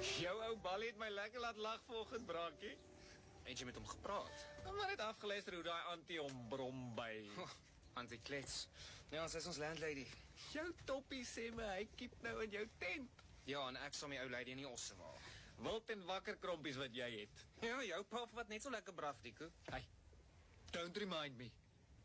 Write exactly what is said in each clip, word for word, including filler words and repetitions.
Jou ou bal het my lekker laat lag vanoggend, Braakie. Het jy met hom gepraat? Dan maar net afgeluister hoe daai antie hom brom by. Oh, Antie Klets. Ja, ons is ons landlady. Jou toppie sê my, hy kiep nou in jou tent. Ja, en ek sal my ou lady in die osse waal. Wild en wakker krompies wat jy het. Ja, jou pap wat net so lekker braf, Diko. Hey, don't remind me.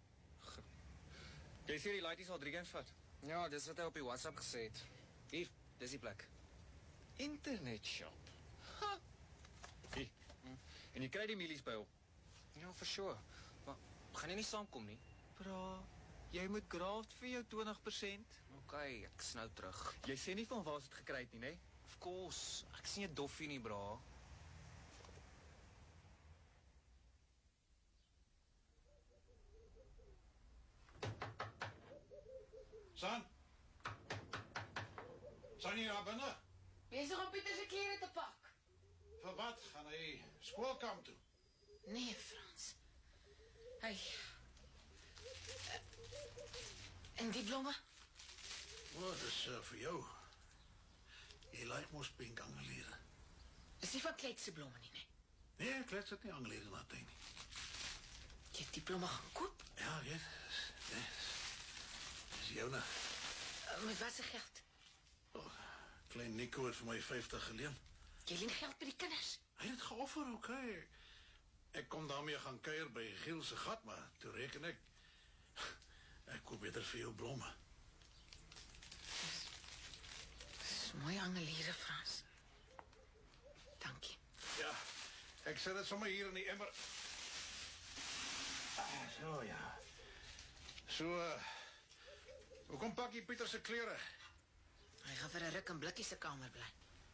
Jy sê die laities al drie games vat? Ja, dis wat hy op die WhatsApp gesê het. Hier, dis die plek. Internet shop. Ha! Hier. Hm. En jy kry die milies by hom. Ja, for sure. Maar gaan jy nie saamkom nie? Bra, jy moet graft vir jou twintig persent. Ok, ek is nou terug. Jy sê nie van waar is het gekry het nie, nee? Of course, ek sien jy doffie nie, bra. San? San hier daar binne? Bezig om Pieter se klere te pak. Vir wat? Gaan hy skoolkamp toe? Nee, Frans. Hey. Uh, en die blomme? O, dis uh, vir jou. Jy lyk mos pink angeliere. Is nie van Kletse blomme nie, nee. Nee, klets het nie angeliere na tuin nie. Jy het die blomme gaan koop? Ja, ek weet. Nee, dis joune. Uh, met wat se geld? Oh, klein Nico het vir my vyftig geleen. Jy leen geld by die kinders? Hy het het geoffer, oké. Okay. Ek kom daarmee gaan kuier by Giel se gat, maar toe reken ek, ek koop beter vir jou blomme. Dis mooi angeliere, Frans. Dankie. Ja, ek sit dit sommer hier in die emmer. Ah, so ja. So, uh, hoekom pak jy Pieter se klere? Hy gaan vir 'n ruk in Blikkie se kamer bly.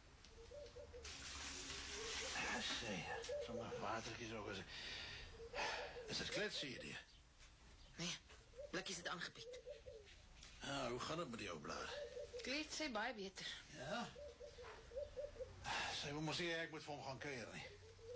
Ja, sê, sommer watertjies ook as ek... Is dit Kletse idee? Nee, Blikkie het aangebied. Ja, hoe gaan het met die ou blaar? Kleed sê baie beter. Ja? Sy wil mos sê ek moet vir hom gaan kuier nie.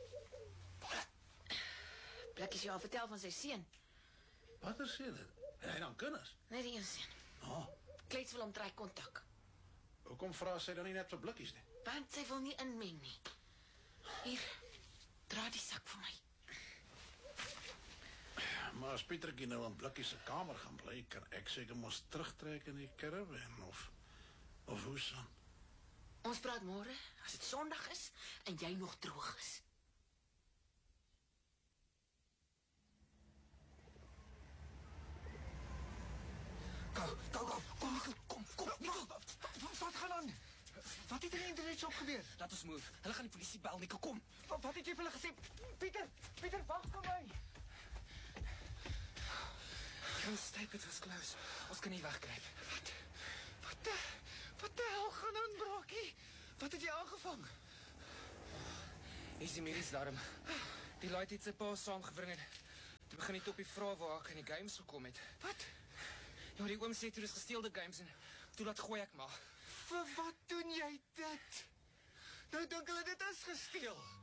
Blikkie het jou al vertel van sy seun. Wat er sê dit? Hy dan kinders? Nee, die een seun. Oh, Kleed wil hom try kontak. hoekom vra sy dan nie net vir blikkies nie? Want sy wil nie inmeng nie. Hier, dra die sak vir my. Maar as Pietertjie nou in blikkies se kamer gaan bly, kan ek seker mos terugtrek in die caravan of of hoe son? Ons praat môre, as dit Sondag is en jy nog droog is. Kom, kom, kom, kom, kom, kom, kom, wat, wat gaan aan? Wat het in die internetshop gebeur? Laat ons move. Hulle gaan die polisie bel, Nico, kom. Wat, wat het jy vir hulle gesê? Pieter, Pieter, wag vir my. Gaan styp, het was close. Ons kan nie wegkruip. Wat, wat de, wat de hel gaan aan, Braakie? Wat het jy aangevang? Hier is die medies darm. Die laaitjie het sy pa saamgebring en toe begin die toppie vra waar ek in die games gekom het. Wat? Ja, die oom sê toe dis gesteelde games en toe laat gooi ek maar. Vir wat doen jy dit? Nou dink hulle dit is gesteel.